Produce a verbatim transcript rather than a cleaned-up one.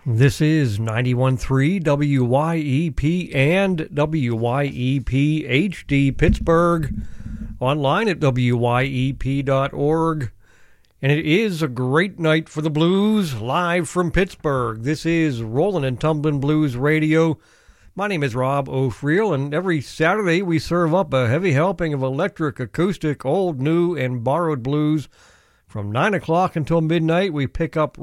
This is ninety-one point three W Y E P and W Y E P H D Pittsburgh, online at W Y E P dot org. And it is a great night for the blues, live from Pittsburgh. This is Rollin' and Tumblin' Blues Radio. My name is Rob O'Friel, and every Saturday we serve up a heavy helping of electric, acoustic, old, new, and borrowed blues. From nine o'clock until midnight, we pick up